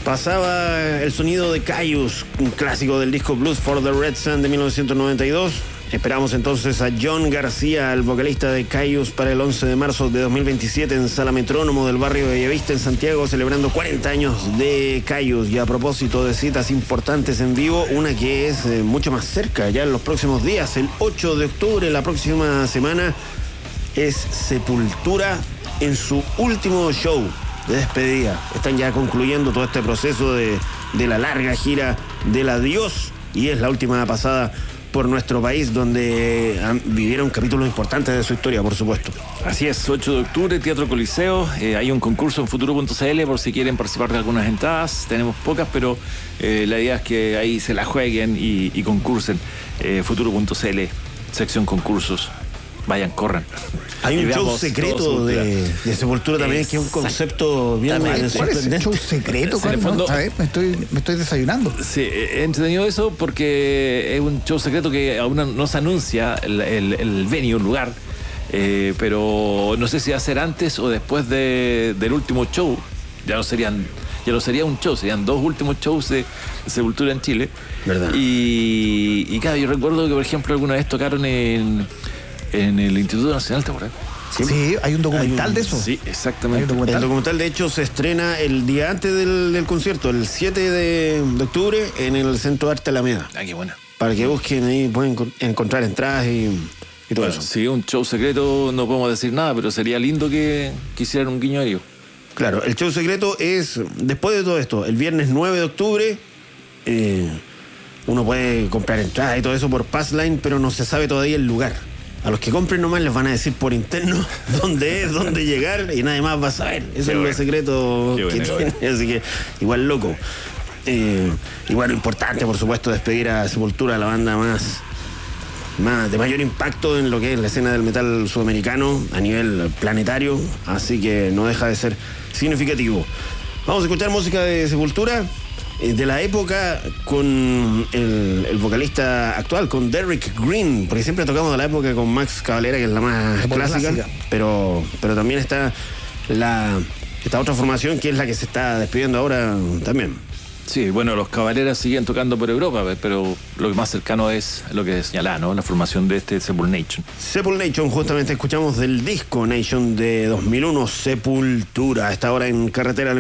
Pasaba el sonido de Kyuss, un clásico del disco Blues for the Red Sun de 1992. Esperamos entonces a John García, el vocalista de Kyuss, para el 11 de marzo de 2027 en Sala Metrónomo del barrio de Bellavista en Santiago, celebrando 40 años de Kyuss. Y a propósito de citas importantes en vivo, una que es mucho más cerca, ya en los próximos días, el 8 de octubre, la próxima semana, es Sepultura en su último show de despedida. Están ya concluyendo todo este proceso de la larga gira del adiós, y es la última pasada por nuestro país, donde vivieron capítulos importantes de su historia, por supuesto. Así es, 8 de octubre, Teatro Coliseo. Hay un concurso en futuro.cl por si quieren participar de algunas entradas. Tenemos pocas, pero la idea es que ahí se la jueguen y concursen. Futuro.cl, sección concursos. Vayan, corran. Hay un show secreto de Sepultura también, que es un concepto bien sorprendente. ¿Cuál es el show secreto? A ver, me estoy desayunando. Sí, he entretenido eso porque es un show secreto que aún no se anuncia el venue, el lugar, pero no sé si va a ser antes o después del último show. Ya no sería un show, serían 2 últimos shows de Sepultura en Chile. ¿Verdad? Y claro, yo recuerdo que, por ejemplo, alguna vez tocaron en el Instituto Nacional, ¿te acuerdas? Sí, hay un documental de eso. Sí, exactamente. El documental, de hecho, se estrena el día antes del concierto, el 7 de octubre, en el Centro de Arte Alameda. Ah, qué buena. Para que busquen ahí, pueden encontrar entradas y todo eso. Sí, un show secreto, no podemos decir nada, pero sería lindo que hicieran un guiño a ello. Claro, el show secreto es, después de todo esto, el viernes 9 de octubre, uno puede comprar entradas y todo eso por Passline, pero no se sabe todavía el lugar. A los que compren nomás les van a decir por interno dónde es, dónde llegar, y nadie más va a saber. Eso es lo secreto que tiene. Así que igual loco. Y bueno, importante, por supuesto, despedir a Sepultura, la banda más de mayor impacto en lo que es la escena del metal sudamericano a nivel planetario. Así que no deja de ser significativo. Vamos a escuchar música de Sepultura de la época con el vocalista actual, con Derrick Green, porque siempre tocamos de la época con Max Cavalera, que es la más clásica. Pero también está esta otra formación, que es la que se está despidiendo ahora también. Sí, bueno, los Cavaleras siguen tocando por Europa, pero lo que más cercano es lo que señalaba, ¿no? La formación de Sepulnation. Sepulnation, justamente escuchamos del disco Nation de 2001, Sepultura. A esta hora en Carretera